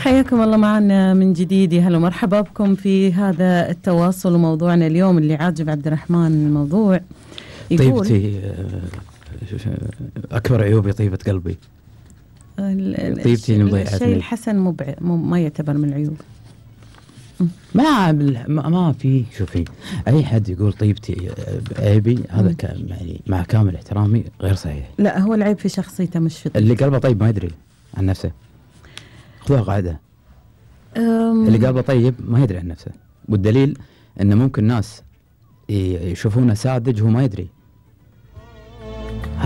حياكم الله معنا من جديد، يا هلا ومرحبا بكم في هذا التواصل. وموضوعنا اليوم اللي عاجب عبد الرحمن الموضوع يقول طيبتي أكبر عيوبي طيبة قلبي. طيبتي اللي مضيعتني. الشيء الحسن ما يعتبر من العيوب. ما في. شوفي، أي حد يقول طيبتي عيبي هذا يعني مع كامل احترامي غير صحيح. لا، هو العيب في شخصيته مش في اللي قلبه طيب ما يدري عن نفسه. خذوها قاعدة. اللي قلبه طيب ما يدري عن نفسه، والدليل إنه ممكن ناس يشوفونه ساذج وهو ما يدري.